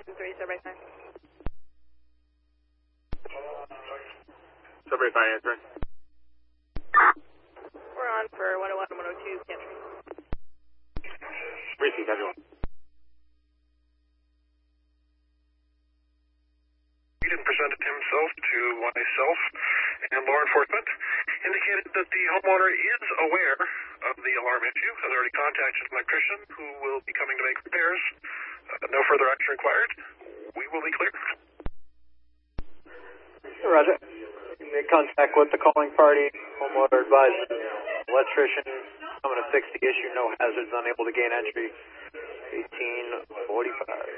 3, Subway 5. Subway 5 answering. We're on for 101 and 102, Country. Receive, everyone. He didn't present himself to myself and law enforcement, indicated that the homeowner is aware of the alarm issue, has already contacted an electrician who will be coming to make repairs. No further action required. We will be clear. Roger. You made contact with the calling party. Homeowner advised electrician coming to fix the issue. No hazards, unable to gain entry. 1845.